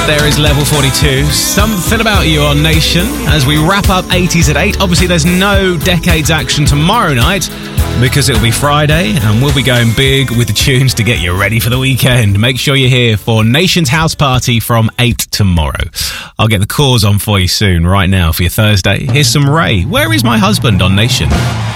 There is Level 42, Something About You on Nation, as we wrap up 80s at 8. Obviously, there's no Decades action tomorrow night because it'll be Friday and we'll be going big with the tunes to get you ready for the weekend. Make sure you're here for Nation's House Party from 8 tomorrow. I'll get the cause on for you soon. Right now, for your Thursday, here's some Ray. Where is my husband on Nation?